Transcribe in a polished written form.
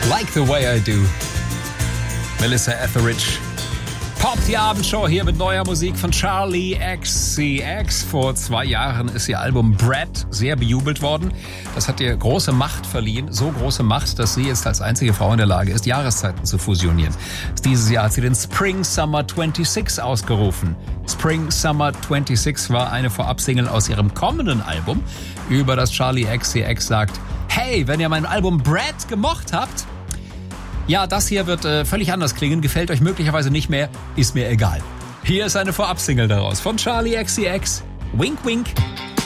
Like the Way I Do. Melissa Etheridge. Pop, die Abendshow hier mit neuer Musik von Charli XCX. Vor 2 Jahren ist ihr Album Bread sehr bejubelt worden. Das hat ihr große Macht verliehen. So große Macht, dass sie jetzt als einzige Frau in der Lage ist, Jahreszeiten zu fusionieren. Dieses Jahr hat sie den Spring Summer 26 ausgerufen. Spring Summer 26 war eine Vorabsingle aus ihrem kommenden Album, über das Charli XCX sagt: Hey, wenn ihr mein Album Bread gemocht habt, ja, das hier wird völlig anders klingen, gefällt euch möglicherweise nicht mehr, ist mir egal. Hier ist eine Vorabsingle daraus von Charli XCX. Wink, wink.